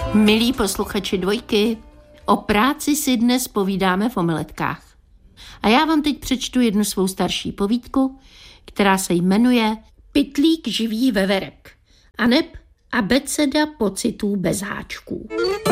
Milí posluchači Dvojky, o práci si dnes povídáme v omeletkách. A já vám teď přečtu jednu svou starší povídku, která se jmenuje Pytlík živých veverek, aneb abeceda pocitů bez háčků.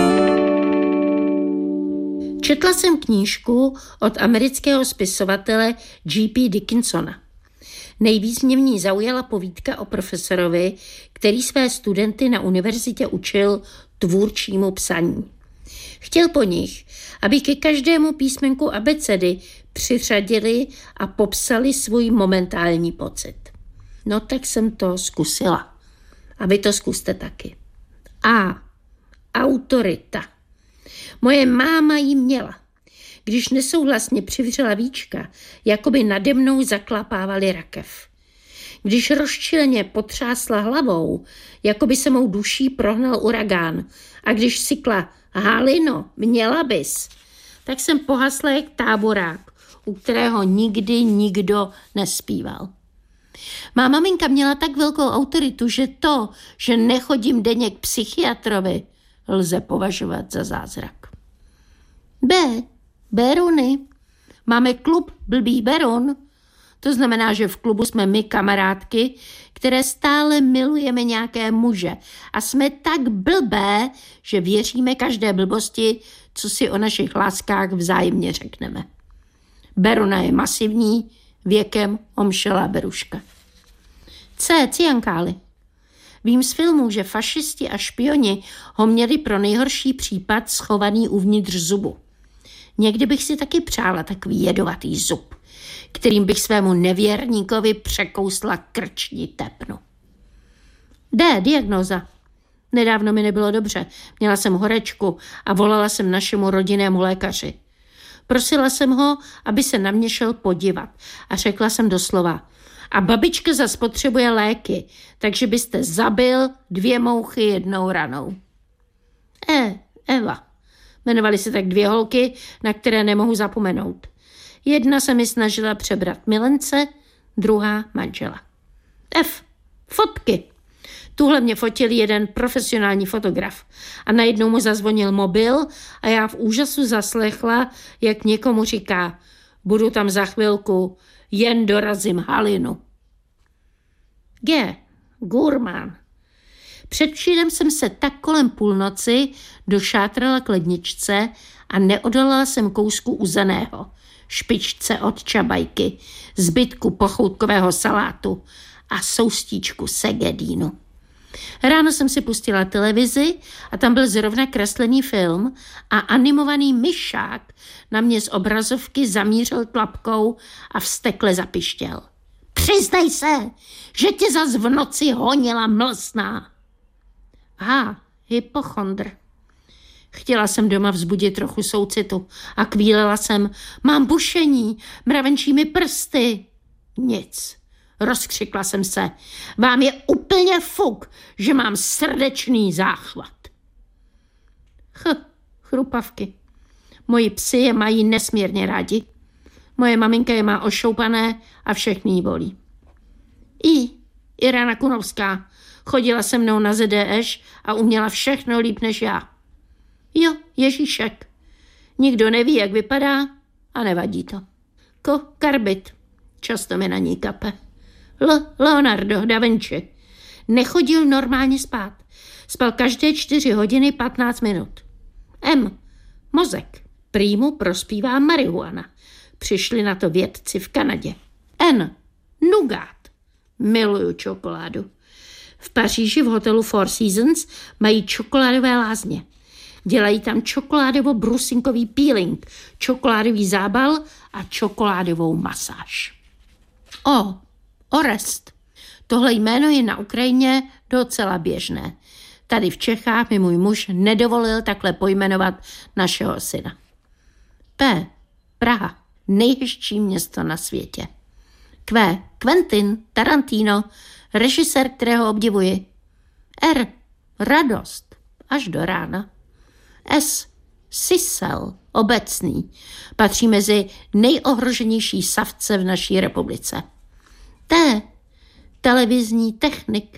Četla jsem knížku od amerického spisovatele J.P. Dickinsona. Nejvíc mě v ní zaujala povídka o profesorovi, který své studenty na univerzitě učil tvůrčímu psaní. Chtěl po nich, aby ke každému písmenku abecedy přiřadili a popsali svůj momentální pocit. No tak jsem to zkusila. A vy to zkuste taky. A. Autorita. Moje máma ji měla. Když nesouhlasně přivřela víčka, jako by nade mnou zaklapávali rakev. Když rozčileně potřásla hlavou, jako by se mou duší prohnal uragán. A když sykla Halino, měla bys, tak jsem pohasla jak táborák, u kterého nikdy nikdo nespíval. Má maminka měla tak velkou autoritu, že to, že nechodím denně k psychiatrovi, lze považovat za zázrak. Beruny. Máme klub Blbý Berun. To znamená, že v klubu jsme my kamarádky, které stále milujeme nějaké muže a jsme tak blbé, že věříme každé blbosti, co si o našich láskách vzájemně řekneme. Beruna je masivní, věkem omšelá beruška. Ciankály. Vím z filmů, že fašisti a špioni ho měli pro nejhorší případ schovaný uvnitř zubu. Někdy bych si taky přála takový jedovatý zub, kterým bych svému nevěrníkovi překousla krční tepnu. Diagnóza. Nedávno mi nebylo dobře. Měla jsem horečku a volala jsem našemu rodinnému lékaři. Prosila jsem ho, aby se na mě šel podívat a řekla jsem doslova: a babička zas potřebuje léky, takže byste zabil 2 mouchy jednou ranou. Eva. Jmenovaly se tak 2 holky, na které nemohu zapomenout. Jedna se mi snažila přebrat milence, druhá manžela. Fotky. Tuhle mě fotil jeden profesionální fotograf a najednou mu zazvonil mobil a já v úžasu zaslechla, jak někomu říká: budu tam za chvilku, jen dorazím Halinu. Gurmán. Předevčírem jsem se tak kolem půlnoci došátrala k ledničce a neodolala jsem kousku uzeného, špičce od čabajky, zbytku pochoutkového salátu a soustíčku segedínu. Ráno jsem si pustila televizi a tam byl zrovna kreslený film a animovaný myšák na mě z obrazovky zamířil tlapkou a vztekle zapištěl. Přiznej se, že tě zas v noci honila mlsná. Hypochondr. Chtěla jsem doma vzbudit trochu soucitu a kvílela jsem: mám bušení, mravenčí mi prsty. Nic. Rozkřikla jsem se: vám je úplně fuk, že mám srdečný záchvat. Chrupavky. Moji psi je mají nesmírně rádi. Moje maminka je má ošoupané a všechny jí bolí. Irena Kunovská chodila se mnou na ZDŠ a uměla všechno líp než já. Ježíšek. Nikdo neví, jak vypadá a nevadí to. Karbit. Často mi na ní kape. Leonardo da Vinci. Nechodil normálně spát. Spal každé 4 hodiny 15 minut. Mozek. Prý mu prospívá marihuana. Přišli na to vědci v Kanadě. Nugát. Miluju čokoládu. V Paříži v hotelu Four Seasons mají čokoládové lázně. Dělají tam čokoládovo-brusinkový peeling, čokoládový zábal a čokoládovou masáž. Orest. Tohle jméno je na Ukrajině docela běžné. Tady v Čechách mi můj muž nedovolil takhle pojmenovat našeho syna. Praha. Nejhezčí město na světě. Quentin Tarantino, režisér, kterého obdivuji. Radost. Až do rána. Sisel, obecný. Patří mezi nejohroženější savce v naší republice. Televizní technik.